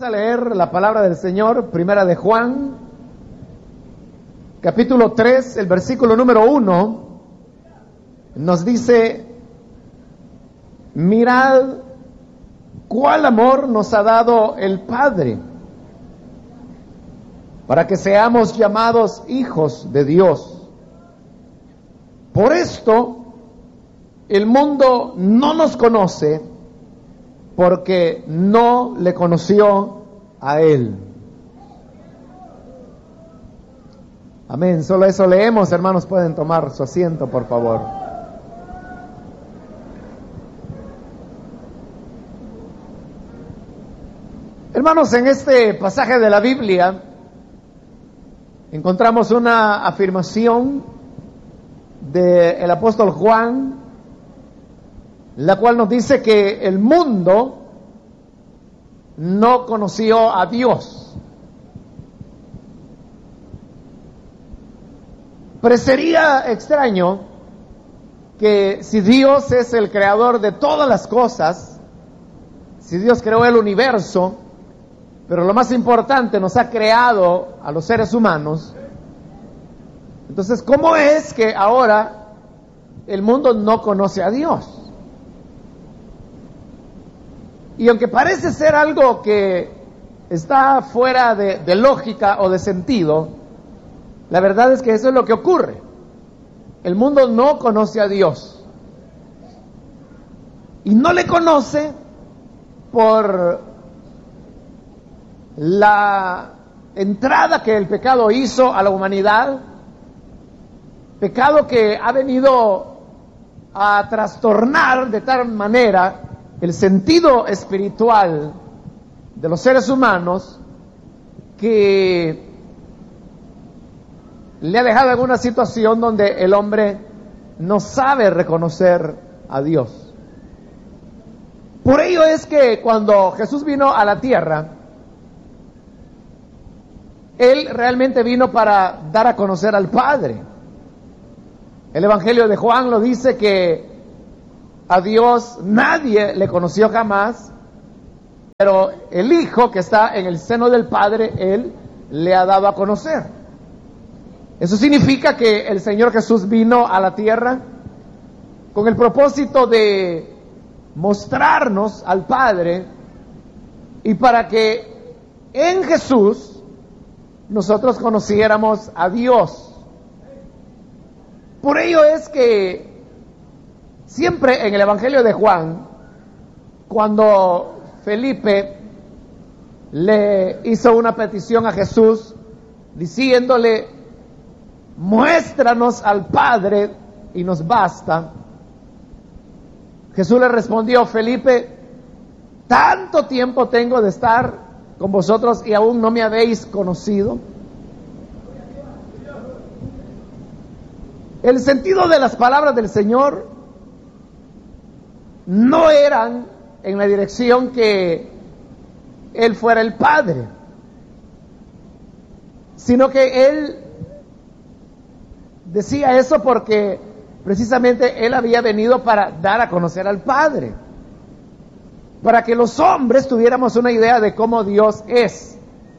a leer la palabra del Señor, primera de Juan, capítulo 3, el versículo número 1, nos dice: mirad cuál amor nos ha dado el Padre, para que seamos llamados hijos de Dios. Por esto, el mundo no nos conoce, porque no le conoció a Él. Amén. Solo eso leemos, hermanos. Pueden tomar su asiento, por favor. Hermanos, en este pasaje de la Biblia encontramos una afirmación del apóstol Juan, la cual nos dice que el mundo no conoció a Dios. Parecería extraño que si Dios es el creador de todas las cosas, si Dios creó el universo, pero lo más importante, nos ha creado a los seres humanos, entonces, ¿cómo es que ahora el mundo no conoce a Dios? Y aunque parece ser algo que está fuera de lógica o de sentido, la verdad es que eso es lo que ocurre. El mundo no conoce a Dios. Y no le conoce por la entrada que el pecado hizo a la humanidad, pecado que ha venido a trastornar de tal manera el sentido espiritual de los seres humanos, que le ha dejado alguna situación donde el hombre no sabe reconocer a Dios. Por ello es que cuando Jesús vino a la tierra, Él realmente vino para dar a conocer al Padre. El Evangelio de Juan lo dice que a Dios nadie le conoció jamás, pero el Hijo que está en el seno del Padre, Él le ha dado a conocer. Eso significa que el Señor Jesús vino a la tierra con el propósito de mostrarnos al Padre, y para que en Jesús nosotros conociéramos a Dios. Por ello es que siempre en el Evangelio de Juan, cuando Felipe le hizo una petición a Jesús diciéndole: muéstranos al Padre y nos basta, Jesús le respondió: Felipe, tanto tiempo tengo de estar con vosotros y aún no me habéis conocido. El sentido de las palabras del Señor no eran en la dirección que Él fuera el Padre, sino que Él decía eso porque precisamente Él había venido para dar a conocer al Padre, para que los hombres tuviéramos una idea de cómo Dios es.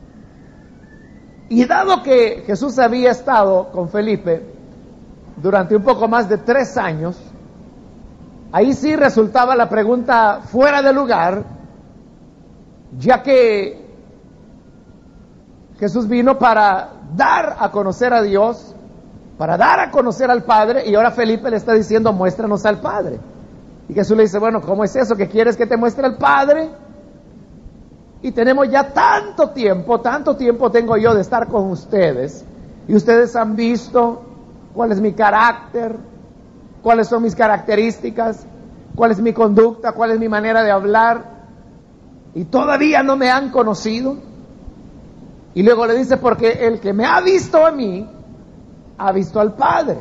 Y dado que Jesús había estado con Felipe durante un poco más de 3 años, ahí sí resultaba la pregunta fuera de lugar, ya que Jesús vino para dar a conocer a Dios, para dar a conocer al Padre, y ahora Felipe le está diciendo: muéstranos al Padre. Y Jesús le dice: bueno, ¿cómo es eso? ¿Que quieres que te muestre al Padre? Y tenemos ya tanto tiempo tengo yo de estar con ustedes, y ustedes han visto cuál es mi carácter, cuáles son mis características, cuál es mi conducta, cuál es mi manera de hablar, y todavía no me han conocido. Y luego le dice: porque el que me ha visto a mí, ha visto al Padre.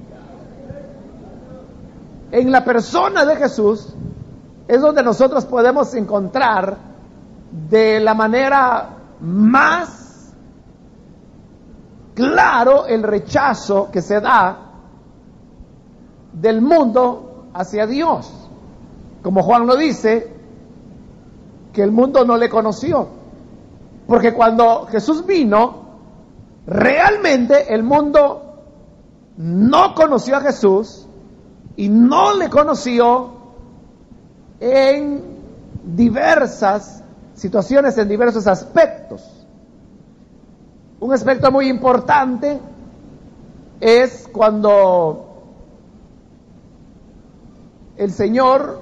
En la persona de Jesús es donde nosotros podemos encontrar de la manera más claro el rechazo que se da del mundo hacia Dios. Como Juan lo dice, que el mundo no le conoció. Porque cuando Jesús vino, realmente el mundo no conoció a Jesús y no le conoció en diversas situaciones, en diversos aspectos. Un aspecto muy importante es cuando el Señor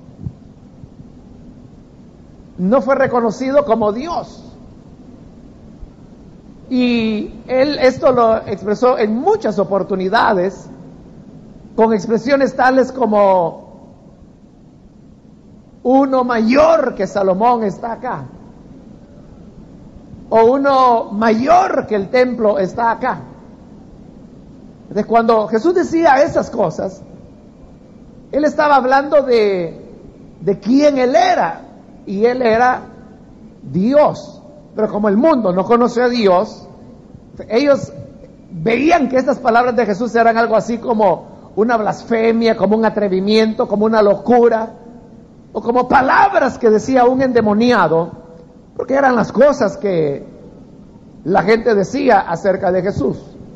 no fue reconocido como Dios. Y Él esto lo expresó en muchas oportunidades, con expresiones tales como: uno mayor que Salomón está acá, o uno mayor que el templo está acá. Entonces, cuando Jesús decía esas cosas, Él estaba hablando de quién Él era, y Él era Dios. Pero como el mundo no conoció a Dios, ellos veían que estas palabras de Jesús eran algo así como una blasfemia, como un atrevimiento, como una locura, o como palabras que decía un endemoniado, porque eran las cosas que la gente decía acerca de Jesús.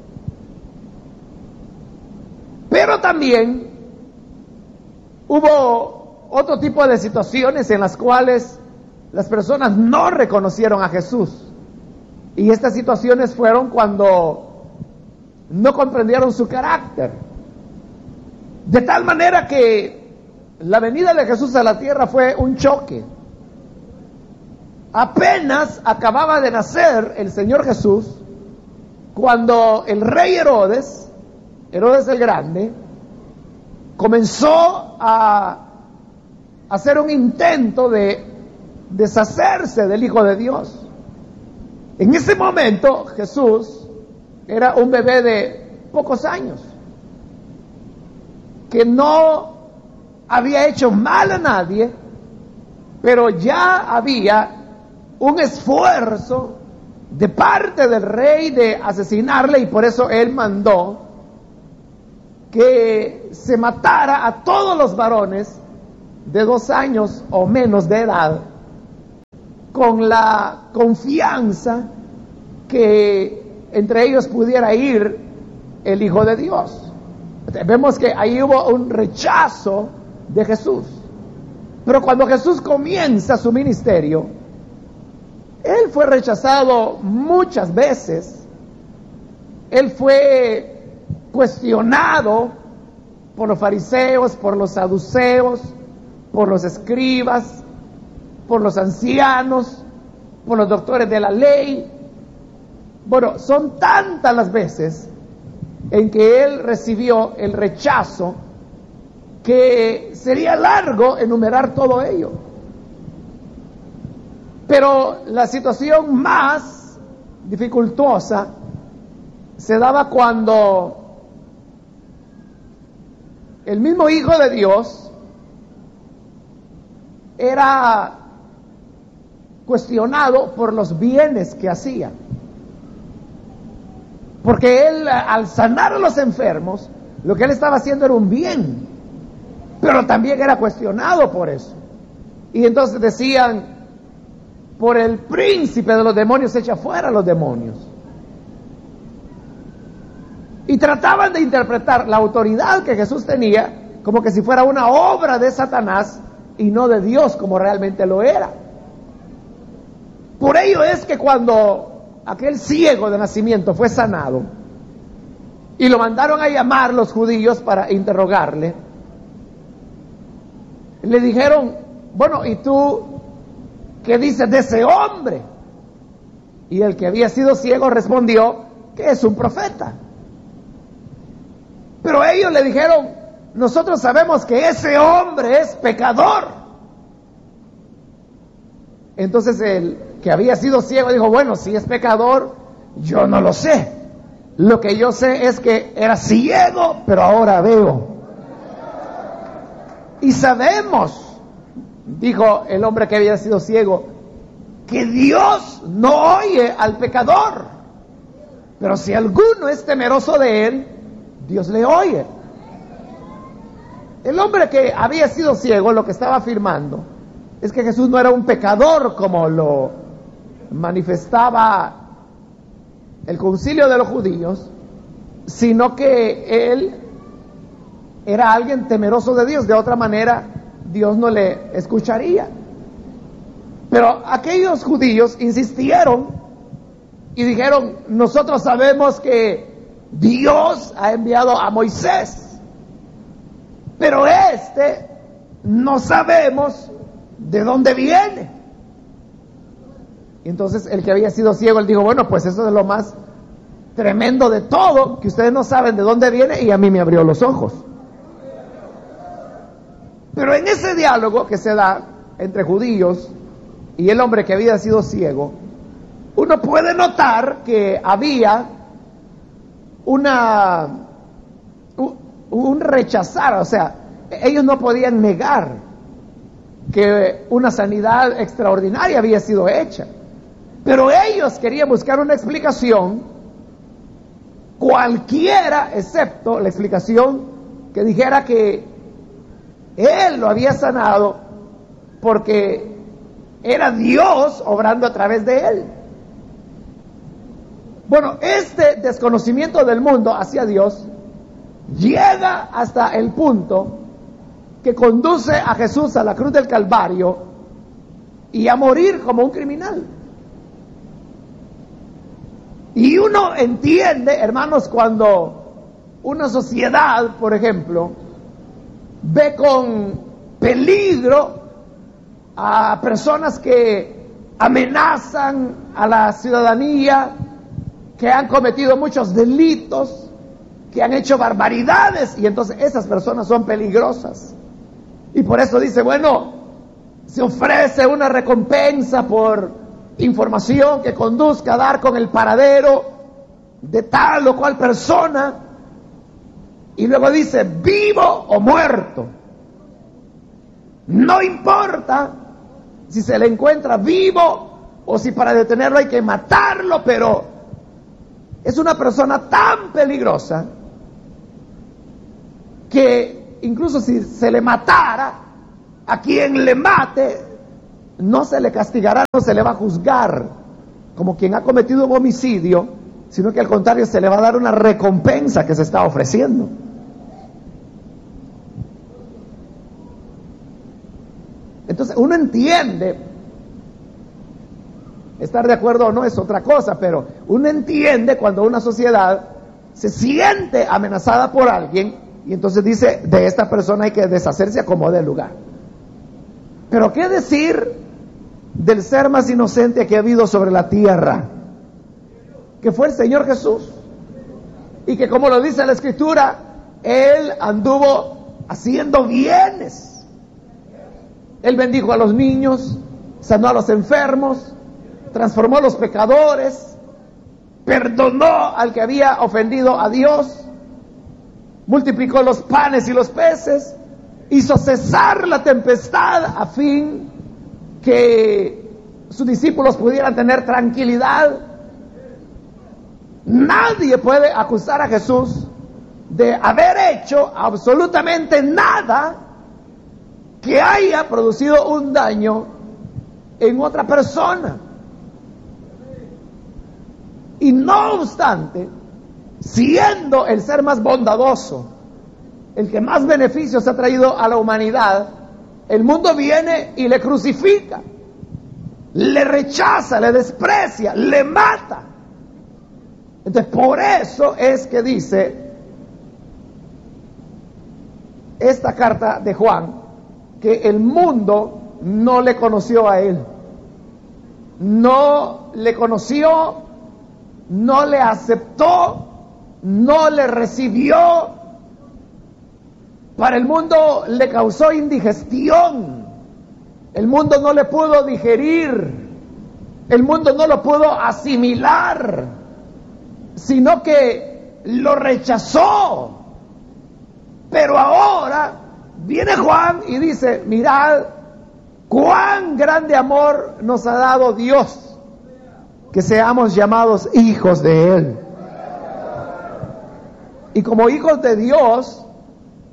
Pero también hubo otro tipo de situaciones en las cuales las personas no reconocieron a Jesús. Y estas situaciones fueron cuando no comprendieron su carácter. De tal manera que la venida de Jesús a la tierra fue un choque. Apenas acababa de nacer el Señor Jesús cuando el rey Herodes el Grande, comenzó a hacer un intento de deshacerse del Hijo de Dios. En ese momento Jesús era un bebé de pocos años, que no había hecho mal a nadie, pero ya había un esfuerzo de parte del rey de asesinarle, y por eso él mandó que se matara a todos los varones de 2 años o menos de edad, con la confianza que entre ellos pudiera ir el Hijo de Dios. Vemos que ahí hubo un rechazo de Jesús. Pero cuando Jesús comienza su ministerio, Él fue rechazado muchas veces. Él fue cuestionado por los fariseos, por los saduceos, por los escribas, por los ancianos, por los doctores de la ley. Bueno, son tantas las veces en que Él recibió el rechazo que sería largo enumerar todo ello. Pero la situación más dificultosa se daba cuando el mismo Hijo de Dios era cuestionado por los bienes que hacía. Porque Él, al sanar a los enfermos, lo que Él estaba haciendo era un bien, pero también era cuestionado por eso. Y entonces decían: por el príncipe de los demonios echa fuera a los demonios. Y trataban de interpretar la autoridad que Jesús tenía como que si fuera una obra de Satanás y no de Dios, como realmente lo era. Por ello es que cuando aquel ciego de nacimiento fue sanado y lo mandaron a llamar los judíos para interrogarle, le dijeron: bueno, ¿y tú qué dices de ese hombre? Y el que había sido ciego respondió que es un profeta. Pero ellos le dijeron: nosotros sabemos que ese hombre es pecador. Entonces el que había sido ciego dijo: bueno, si es pecador, yo no lo sé. Lo que yo sé es que era ciego, pero ahora veo. Y sabemos, dijo el hombre que había sido ciego, que Dios no oye al pecador, pero si alguno es temeroso de Él, Dios le oye. El hombre que había sido ciego lo que estaba afirmando es que Jesús no era un pecador como lo manifestaba el concilio de los judíos, sino que él era alguien temeroso de Dios. De otra manera, Dios no le escucharía. Pero aquellos judíos insistieron y dijeron: nosotros sabemos que Dios ha enviado a Moisés, pero no sabemos de dónde viene. Y entonces el que había sido ciego, él dijo: bueno, pues eso es lo más tremendo de todo, que ustedes no saben de dónde viene, y a mí me abrió los ojos. Pero en ese diálogo que se da entre judíos y el hombre que había sido ciego, uno puede notar que había un rechazar. O sea, ellos no podían negar que una sanidad extraordinaria había sido hecha, pero ellos querían buscar una explicación, cualquiera excepto la explicación que dijera que él lo había sanado porque era Dios obrando a través de él. Bueno, este desconocimiento del mundo hacia Dios llega hasta el punto que conduce a Jesús a la cruz del Calvario y a morir como un criminal. Y uno entiende, hermanos, cuando una sociedad, por ejemplo, ve con peligro a personas que amenazan a la ciudadanía, que han cometido muchos delitos, que han hecho barbaridades, y entonces esas personas son peligrosas. Y por eso dice: bueno, se ofrece una recompensa por información que conduzca a dar con el paradero de tal o cual persona, y luego dice: vivo o muerto. No importa si se le encuentra vivo o si para detenerlo hay que matarlo, pero es una persona tan peligrosa que incluso si se le matara, a quien le mate no se le castigará, no se le va a juzgar como quien ha cometido un homicidio, sino que al contrario se le va a dar una recompensa que se está ofreciendo. Entonces uno entiende, estar de acuerdo o no es otra cosa, pero uno entiende cuando una sociedad se siente amenazada por alguien y entonces dice: de esta persona hay que deshacerse a como dé lugar. Pero ¿qué decir del ser más inocente que ha habido sobre la tierra, que fue el Señor Jesús? Y que, como lo dice la Escritura, Él anduvo haciendo bienes. Él bendijo a los niños, sanó a los enfermos, transformó a los pecadores, perdonó al que había ofendido a Dios, multiplicó los panes y los peces, hizo cesar la tempestad a fin que sus discípulos pudieran tener tranquilidad. Nadie puede acusar a Jesús de haber hecho absolutamente nada que haya producido un daño en otra persona. Y no obstante, siendo el ser más bondadoso, el que más beneficios ha traído a la humanidad, el mundo viene y le crucifica, le rechaza, le desprecia, le mata. Entonces, por eso es que dice esta carta de Juan que el mundo no le conoció a él, no le conoció, no le aceptó, no le recibió. Para el mundo le causó indigestión, el mundo no le pudo digerir, el mundo no lo pudo asimilar, sino que lo rechazó. Pero ahora viene Juan y dice: mirad cuán grande amor nos ha dado Dios, que seamos llamados hijos de Él. Y como hijos de Dios,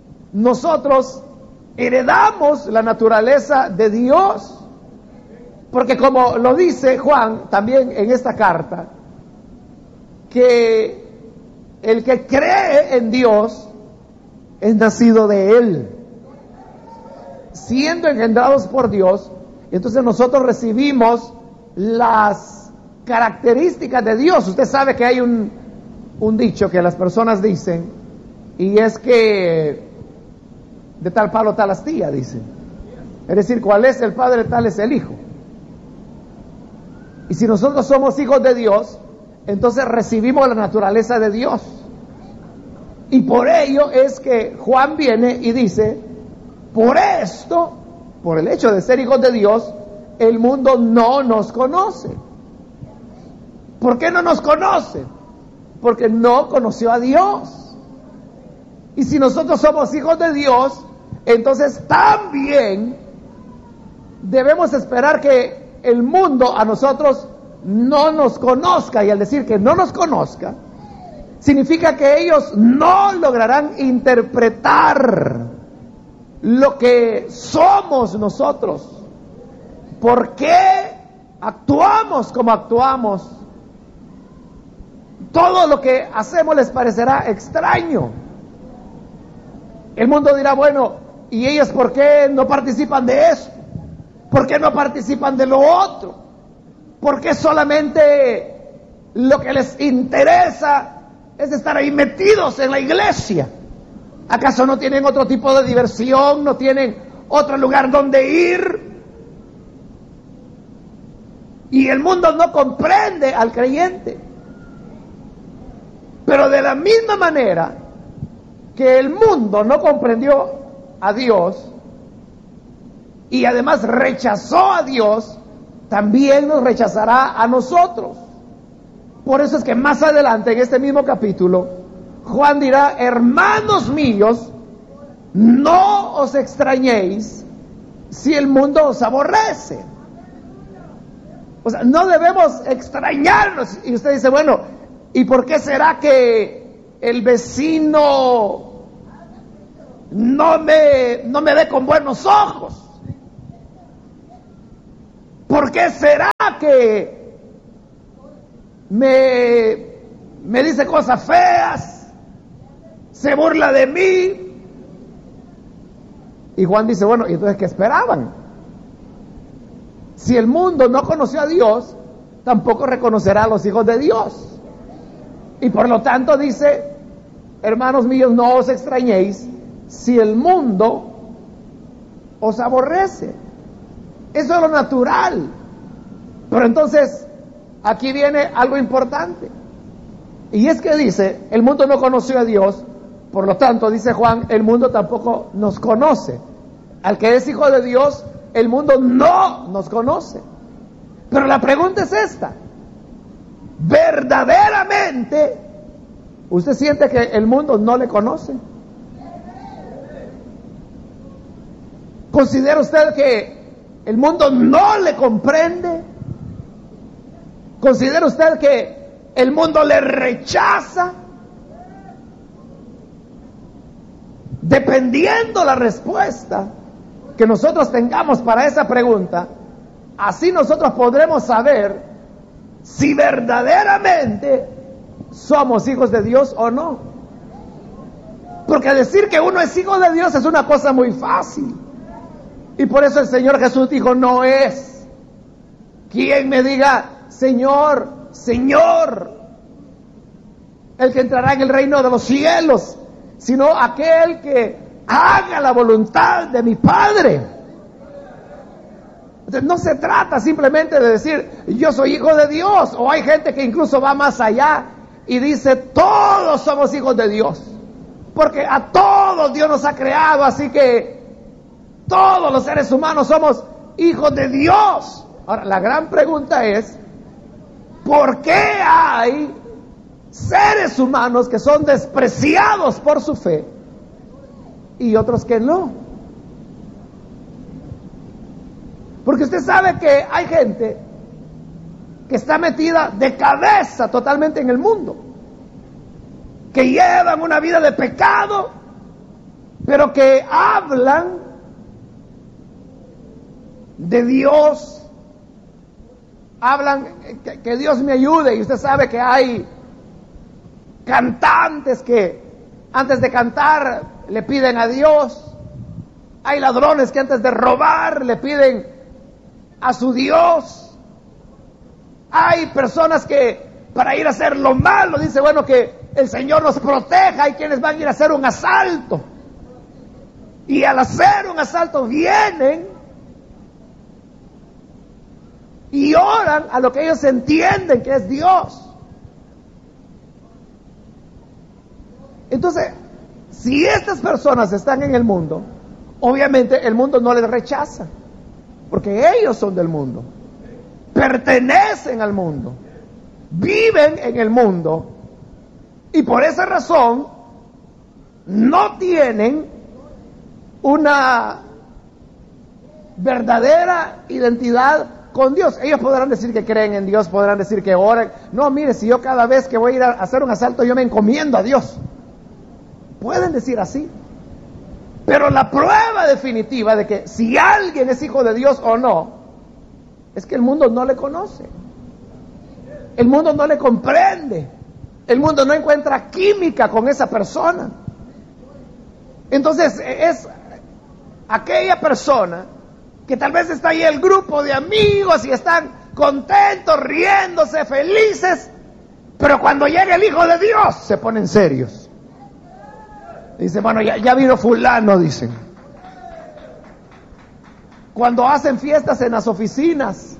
nosotros heredamos la naturaleza de Dios. Porque como lo dice Juan también en esta carta, que el que cree en Dios es nacido de Él. Siendo engendrados por Dios, entonces nosotros recibimos las características de Dios. Usted sabe que hay un dicho que las personas dicen, y es que de tal palo tal astilla, dicen. Es decir, cuál es el padre, tal es el hijo. Y si nosotros somos hijos de Dios, entonces recibimos la naturaleza de Dios. Y por ello es que Juan viene y dice, por esto, por el hecho de ser hijos de Dios, el mundo no nos conoce. ¿Por qué no nos conoce? Porque no conoció a Dios. Y si nosotros somos hijos de Dios, entonces también debemos esperar que el mundo a nosotros no nos conozca. Y al decir que no nos conozca, significa que ellos no lograrán interpretar lo que somos nosotros. ¿Por qué actuamos como actuamos? Todo lo que hacemos les parecerá extraño. El mundo dirá, bueno, ¿y ellos por qué no participan de esto? ¿Por qué no participan de lo otro? ¿Por qué solamente lo que les interesa es estar ahí metidos en la iglesia? ¿Acaso no tienen otro tipo de diversión? ¿No tienen otro lugar donde ir? Y el mundo no comprende al creyente. Pero de la misma manera que el mundo no comprendió a Dios y además rechazó a Dios, también nos rechazará a nosotros. Por eso es que más adelante en este mismo capítulo, Juan dirá, hermanos míos, no os extrañéis si el mundo os aborrece. O sea, no debemos extrañarnos. Y usted dice, bueno, ¿y por qué será que el vecino no me ve con buenos ojos? ¿Por qué será que me dice cosas feas? ¿Se burla de mí? Y Juan dice, bueno, ¿y entonces qué esperaban? Si el mundo no conoció a Dios, tampoco reconocerá a los hijos de Dios. Y por lo tanto dice, hermanos míos, no os extrañéis si el mundo os aborrece. Eso es lo natural. Pero entonces, aquí viene algo importante. Y es que dice, el mundo no conoció a Dios, por lo tanto, dice Juan, el mundo tampoco nos conoce. Al que es hijo de Dios, el mundo no nos conoce. Pero la pregunta es esta. ¿Verdaderamente usted siente que el mundo no le conoce? ¿Considera usted que el mundo no le comprende? ¿Considera usted que el mundo le rechaza? Dependiendo la respuesta que nosotros tengamos para esa pregunta, así nosotros podremos saber si verdaderamente somos hijos de Dios o no. Porque decir que uno es hijo de Dios es una cosa muy fácil. Y por eso el Señor Jesús dijo, no es quien me diga, Señor, Señor, el que entrará en el reino de los cielos, sino aquel que haga la voluntad de mi Padre. Entonces, no se trata simplemente de decir, yo soy hijo de Dios, o hay gente que incluso va más allá y dice, todos somos hijos de Dios, porque a todos Dios nos ha creado, así que todos los seres humanos somos hijos de Dios. Ahora, la gran pregunta es, ¿por qué hay seres humanos que son despreciados por su fe y otros que no? Porque usted sabe que hay gente que está metida de cabeza totalmente en el mundo, que llevan una vida de pecado, pero que hablan de Dios hablan que Dios me ayude, y usted sabe que hay cantantes que antes de cantar le piden a Dios, hay ladrones que antes de robar le piden a su Dios, hay personas que para ir a hacer lo malo dice, bueno, que el Señor nos proteja, hay quienes van a ir a hacer un asalto, y al hacer un asalto vienen y oran a lo que ellos entienden que es Dios. Entonces, si estas personas están en el mundo, obviamente el mundo no les rechaza, porque ellos son del mundo, pertenecen al mundo, viven en el mundo, y por esa razón no tienen una verdadera identidad con Dios. Ellos podrán decir que creen en Dios, podrán decir que oran. No, mire, si yo cada vez que voy a ir a hacer un asalto, yo me encomiendo a Dios. Pueden decir así. Pero la prueba definitiva de que si alguien es hijo de Dios o no, es que el mundo no le conoce. El mundo no le comprende. El mundo no encuentra química con esa persona. Entonces es aquella persona que tal vez está ahí el grupo de amigos y están contentos, riéndose, felices, pero cuando llega el Hijo de Dios se ponen serios. Dicen, bueno, ya vino fulano, dicen. Cuando hacen fiestas en las oficinas,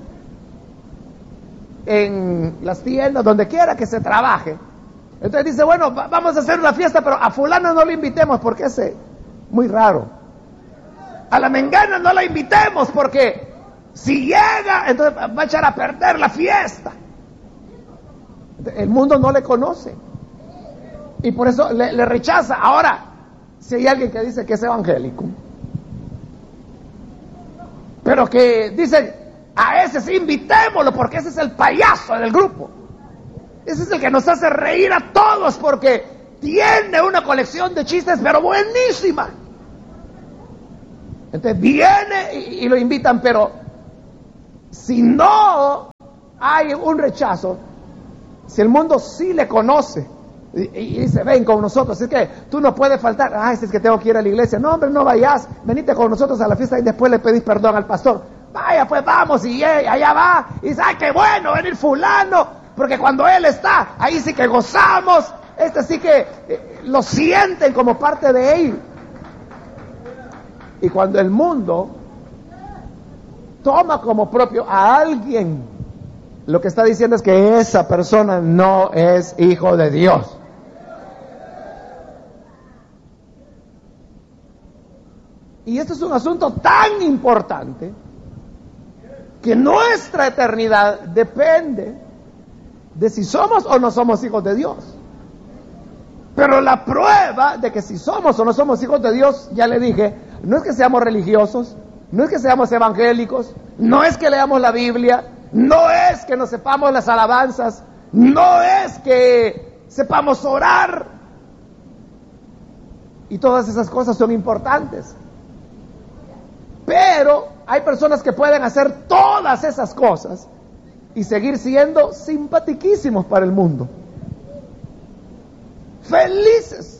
en las tiendas, donde quiera que se trabaje, entonces dice, bueno, vamos a hacer una fiesta, pero a fulano no le invitemos porque es muy raro. A la mengana no la invitemos porque si llega, entonces va a echar a perder la fiesta. El mundo no le conoce y por eso le rechaza. Ahora, si hay alguien que dice que es evangélico, pero que dicen, a ese sí invitémoslo porque ese es el payaso del grupo, ese es el que nos hace reír a todos porque tiene una colección de chistes pero buenísima. Entonces viene y lo invitan, pero si no hay un rechazo, si el mundo sí le conoce y dice, ven con nosotros, es que tú no puedes faltar, es que tengo que ir a la iglesia, no hombre, no vayas, venite con nosotros a la fiesta y después le pedís perdón al pastor, vaya pues vamos, y allá va, y dice, qué bueno venir fulano, porque cuando él está, ahí sí que gozamos, sí que lo sienten como parte de él. Y cuando el mundo toma como propio a alguien, lo que está diciendo es que esa persona no es hijo de Dios. Y esto es un asunto tan importante que nuestra eternidad depende de si somos o no somos hijos de Dios. Pero la prueba de que si somos o no somos hijos de Dios, ya le dije, no es que seamos religiosos, no es que seamos evangélicos, no es que leamos la Biblia, no es que nos sepamos las alabanzas, no es que sepamos orar. Y todas esas cosas son importantes. Pero hay personas que pueden hacer todas esas cosas y seguir siendo simpatiquísimos para el mundo. Felices.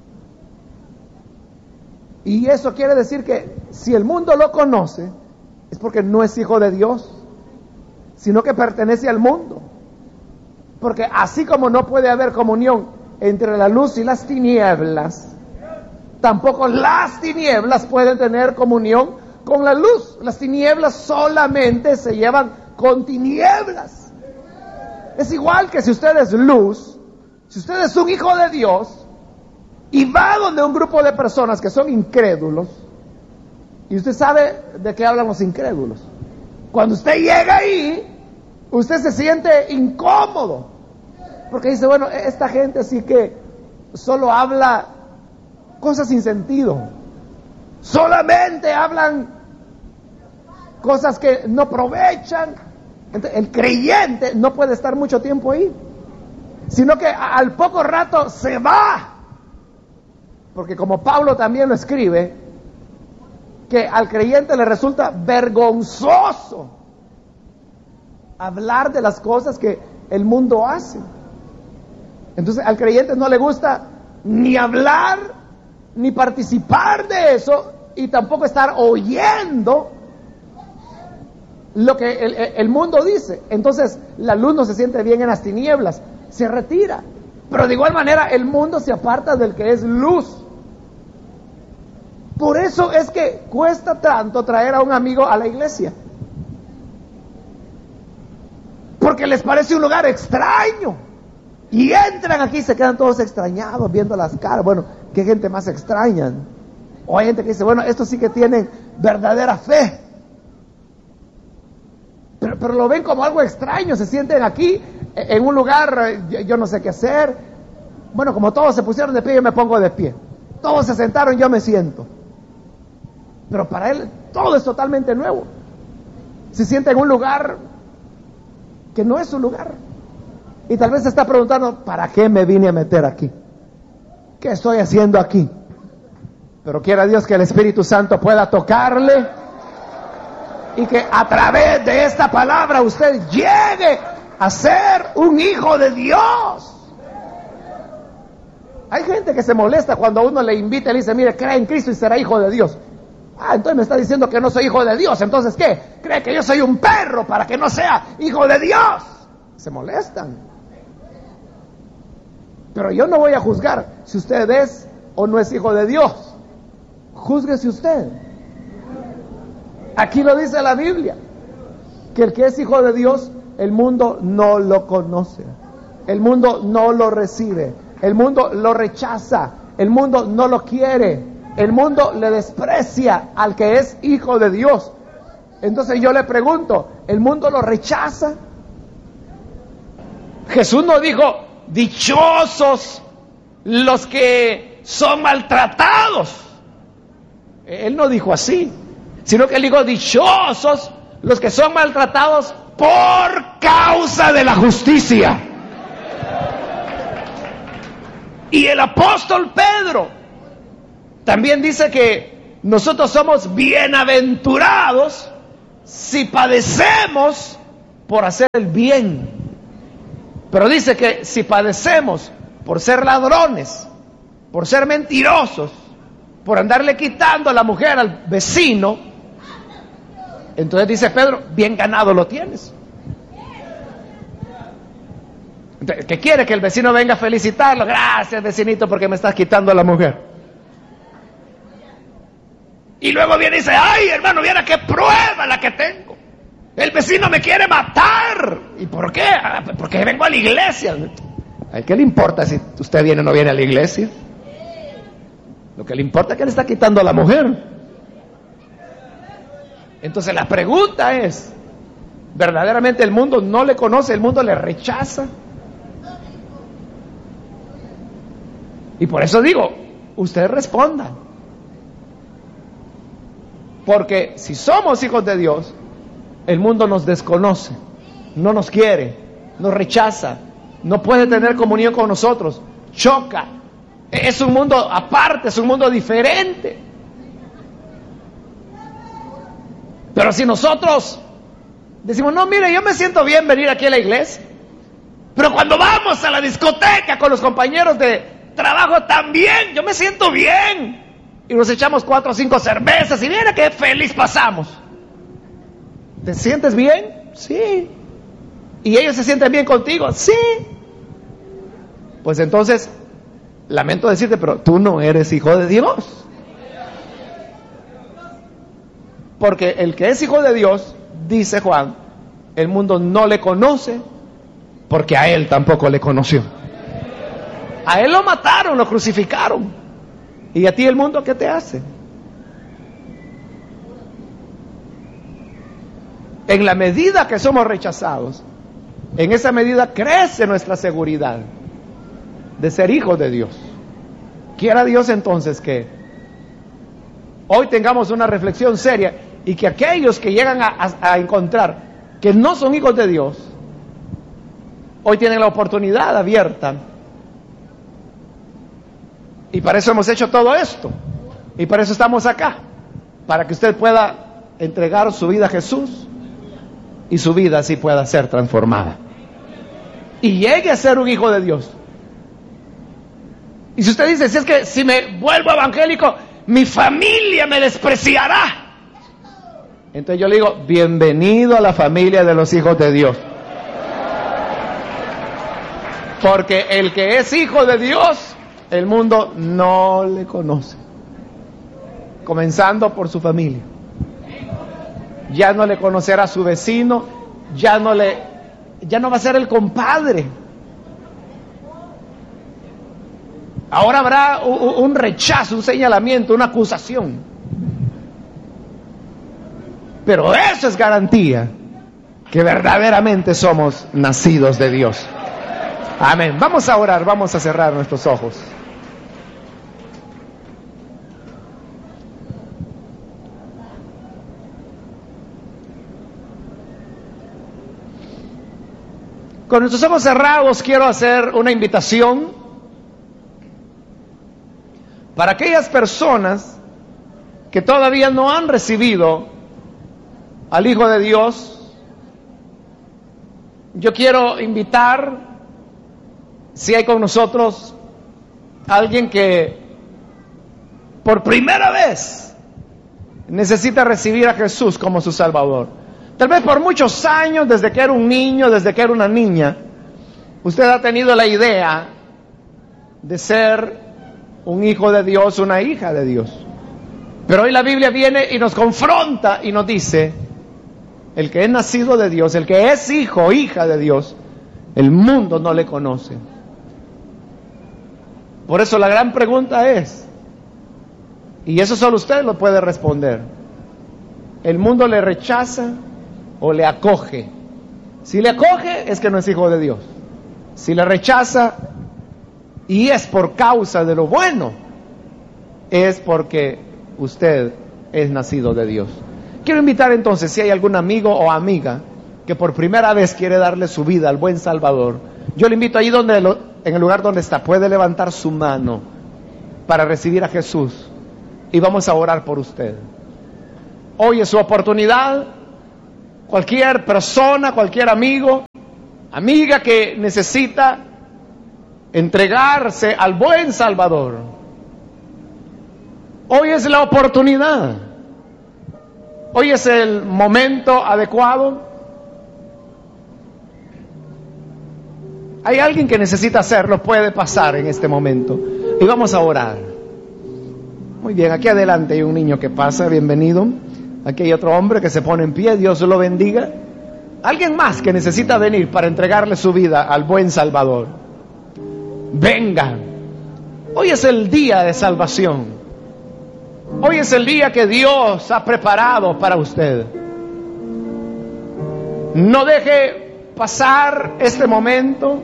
Y eso quiere decir que si el mundo lo conoce, es porque no es hijo de Dios, sino que pertenece al mundo. Porque así como no puede haber comunión entre la luz y las tinieblas, tampoco las tinieblas pueden tener comunión con la luz. Las tinieblas solamente se llevan con tinieblas. Es igual que si usted es luz, si usted es un hijo de Dios y va donde un grupo de personas que son incrédulos, y usted sabe de qué hablan los incrédulos. Cuando usted llega ahí, usted se siente incómodo, porque dice, bueno, esta gente sí que solo habla cosas sin sentido, solamente hablan cosas que no aprovechan. Entonces, el creyente no puede estar mucho tiempo ahí, sino que al poco rato se va, porque como Pablo también lo escribe, que al creyente le resulta vergonzoso hablar de las cosas que el mundo hace. Entonces al creyente no le gusta ni hablar, ni participar de eso, y tampoco estar oyendo lo que el mundo dice. Entonces la luz no se siente bien en las tinieblas, se retira. Pero de igual manera el mundo se aparta del que es luz. Por eso es que cuesta tanto traer a un amigo a la iglesia, porque les parece un lugar extraño, y entran aquí y se quedan todos extrañados viendo las caras. Bueno, qué gente más extraña. O hay gente que dice, bueno, estos sí que tienen verdadera fe, pero lo ven como algo extraño. Se sienten aquí en un lugar, yo no sé qué hacer. Bueno, como todos se pusieron de pie, yo me pongo de pie. Todos se sentaron, yo me siento. Pero para él todo es totalmente nuevo. Se siente en un lugar que no es su lugar, y tal vez se está preguntando, ¿para qué me vine a meter aquí? ¿Qué estoy haciendo aquí? Pero quiera Dios que el Espíritu Santo pueda tocarle, y que a través de esta palabra usted llegue a ser un hijo de Dios. Hay gente que se molesta cuando uno le invita y le dice, mire, cree en Cristo y será hijo de Dios. Entonces me está diciendo que no soy hijo de Dios. Entonces, ¿qué? ¿Cree que yo soy un perro para que no sea hijo de Dios? Se molestan. Pero yo no voy a juzgar si usted es o no es hijo de Dios. Júzguese usted. Aquí lo dice la Biblia, que el que es hijo de Dios, el mundo no lo conoce, el mundo no lo recibe, el mundo lo rechaza, el mundo no lo quiere. El mundo le desprecia al que es hijo de Dios. Entonces yo le pregunto, ¿el mundo lo rechaza? Jesús no dijo, dichosos los que son maltratados. Él no dijo así, sino que él dijo, dichosos los que son maltratados por causa de la justicia. Y el apóstol Pedro también dice que nosotros somos bienaventurados si padecemos por hacer el bien. Pero dice que si padecemos por ser ladrones, por ser mentirosos, por andarle quitando a la mujer al vecino, entonces dice Pedro, bien ganado lo tienes. ¿Qué quiere? Que el vecino venga a felicitarlo. Gracias, vecinito, porque me estás quitando a la mujer. Y luego viene y dice, ay, hermano, mira qué prueba la que tengo. El vecino me quiere matar. ¿Y por qué? Porque vengo a la iglesia. ¿A qué le importa si usted viene o no viene a la iglesia? Lo que le importa es que le está quitando a la mujer. Entonces la pregunta es, ¿verdaderamente el mundo no le conoce? ¿El mundo le rechaza? Y por eso digo, usted responda. Porque si somos hijos de Dios, el mundo nos desconoce, no nos quiere, nos rechaza, no puede tener comunión con nosotros, choca. Es un mundo aparte, es un mundo diferente. Pero si nosotros decimos, no, mire, yo me siento bien venir aquí a la iglesia, pero cuando vamos a la discoteca con los compañeros de trabajo también, yo me siento bien, y nos echamos 4 o 5 cervezas y mira qué feliz pasamos. ¿Te sientes bien? Sí. ¿Y ellos se sienten bien contigo? Sí. Pues entonces, lamento decirte, pero tú no eres hijo de Dios. Porque el que es hijo de Dios, dice Juan, el mundo no le conoce porque a él tampoco le conoció. A él lo mataron, lo crucificaron. ¿Y a ti el mundo qué te hace? En la medida que somos rechazados, en esa medida crece nuestra seguridad de ser hijos de Dios. Quiera Dios entonces que hoy tengamos una reflexión seria y que aquellos que llegan a encontrar que no son hijos de Dios, hoy tienen la oportunidad abierta. Y para eso hemos hecho todo esto. Y para eso estamos acá. Para que usted pueda entregar su vida a Jesús y su vida así pueda ser transformada. Y llegue a ser un hijo de Dios. Y si usted dice, si es que si me vuelvo evangélico, mi familia me despreciará. Entonces yo le digo, bienvenido a la familia de los hijos de Dios. Porque el que es hijo de Dios, el mundo no le conoce. Comenzando por su familia. Ya no le conocerá a su vecino, ya no va a ser el compadre. Ahora habrá un rechazo, un señalamiento, una acusación. Pero eso es garantía que verdaderamente somos nacidos de Dios. Amén. Vamos a orar, vamos a cerrar nuestros ojos. Con nuestros ojos cerrados quiero hacer una invitación para aquellas personas que todavía no han recibido al Hijo de Dios. Yo quiero invitar, si hay con nosotros alguien que por primera vez necesita recibir a Jesús como su Salvador. Tal vez por muchos años, desde que era un niño, desde que era una niña, usted ha tenido la idea de ser un hijo de Dios, una hija de Dios. Pero hoy la Biblia viene y nos confronta y nos dice, el que es nacido de Dios, el que es hijo o hija de Dios, el mundo no le conoce. Por eso la gran pregunta es, y eso solo usted lo puede responder, ¿el mundo le rechaza o le acoge? Si le acoge es que no es hijo de Dios. Si le rechaza y es por causa de lo bueno, es porque usted es nacido de Dios. Quiero invitar entonces, si hay algún amigo o amiga que por primera vez quiere darle su vida al buen Salvador, yo le invito ahí en el lugar donde está, puede levantar su mano para recibir a Jesús y vamos a orar por usted. Hoy es su oportunidad. Cualquier persona, cualquier amigo, amiga que necesita entregarse al buen Salvador, hoy es la oportunidad. Hoy es el momento adecuado. Hay alguien que necesita hacerlo, puede pasar en este momento y vamos a orar. Muy bien, aquí adelante hay un niño que pasa, bienvenido. Aquí hay otro hombre que se pone en pie, Dios lo bendiga. Alguien más que necesita venir para entregarle su vida al buen Salvador. Venga. Hoy es el día de salvación. Hoy es el día que Dios ha preparado para usted. No deje pasar este momento.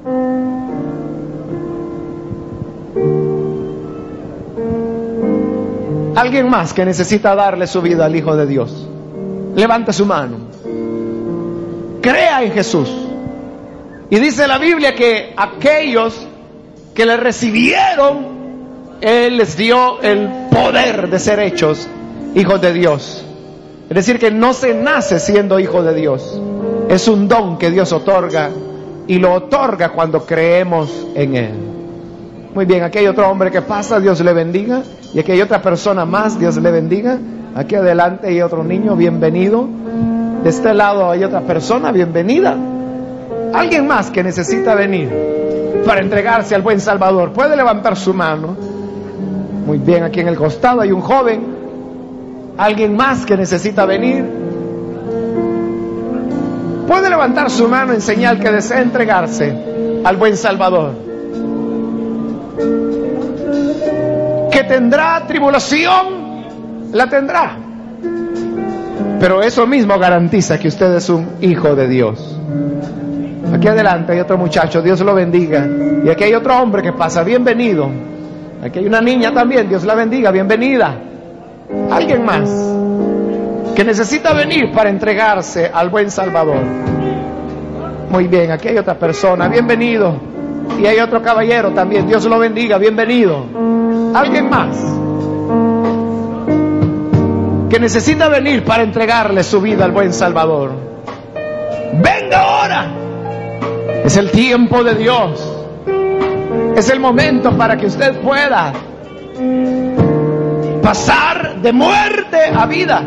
Alguien más que necesita darle su vida al Hijo de Dios. Levante su mano. Crea en Jesús. Y dice la Biblia que aquellos que le recibieron, Él les dio el poder de ser hechos hijos de Dios. Es decir, que no se nace siendo hijo de Dios. Es un don que Dios otorga y lo otorga cuando creemos en Él. Muy bien, aquí hay otro hombre que pasa, Dios le bendiga. Y aquí hay otra persona más, Dios le bendiga. Aquí adelante hay otro niño, bienvenido. De este lado hay otra persona, bienvenida. Alguien más que necesita venir para entregarse al buen Salvador, puede levantar su mano. Muy bien, aquí en el costado hay un joven. Alguien más que necesita venir, puede levantar su mano en señal que desea entregarse al buen Salvador. Que tendrá tribulación, la tendrá, pero eso mismo garantiza que usted es un hijo de Dios. Aquí adelante hay otro muchacho, Dios lo bendiga. Y aquí hay otro hombre que pasa, bienvenido. Aquí hay una niña también, Dios la bendiga, bienvenida. Alguien más que necesita venir para entregarse al buen Salvador. Muy bien, aquí hay otra persona, bienvenido. Y hay otro caballero también, Dios lo bendiga, bienvenido. Alguien más que necesita venir para entregarle su vida al buen Salvador. Venga ahora. Es el tiempo de Dios. Es el momento para que usted pueda pasar de muerte a vida,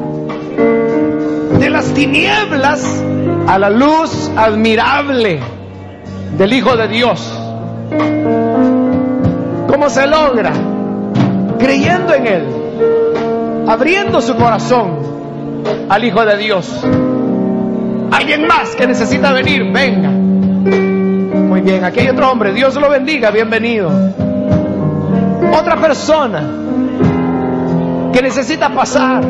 de las tinieblas a la luz admirable del Hijo de Dios. ¿Cómo se logra? Creyendo en Él, abriendo su corazón al Hijo de Dios. ¿Alguien más que necesita venir? Venga. Muy bien, aquí hay otro hombre. Dios lo bendiga, bienvenido. Otra persona que necesita pasar.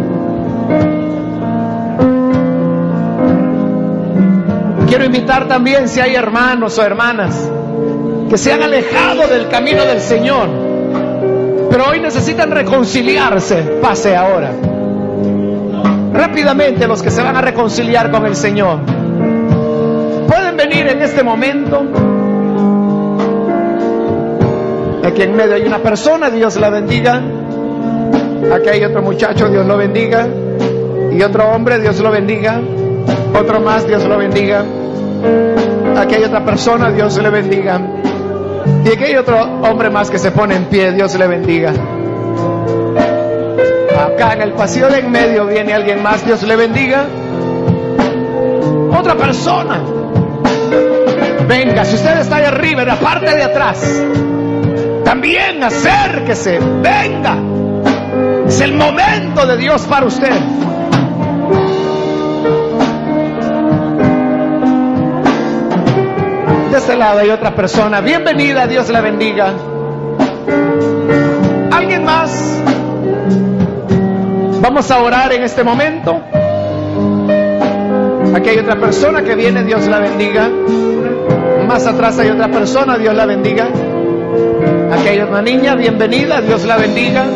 Quiero invitar también, si hay hermanos o hermanas que se han alejado del camino del Señor, pero hoy necesitan reconciliarse, pase ahora. Rápidamente los que se van a reconciliar con el Señor pueden venir en este momento. Aquí en medio hay una persona, Dios la bendiga. Aquí hay otro muchacho, Dios lo bendiga. Y otro hombre, Dios lo bendiga. Otro más, Dios lo bendiga. Aquí hay otra persona, Dios le bendiga. Y aquí hay otro hombre más que se pone en pie, Dios le bendiga. Acá en el pasillo de en medio viene alguien más, Dios le bendiga. Otra persona. Venga, si usted está ahí arriba, en la parte de atrás, también acérquese, venga. Es el momento de Dios para usted. De este lado hay otra persona. Bienvenida, Dios la bendiga. ¿Alguien más? Vamos a orar en este momento. Aquí hay otra persona que viene, Dios la bendiga. Más atrás hay otra persona, Dios la bendiga. Aquí hay una niña, bienvenida, Dios la bendiga.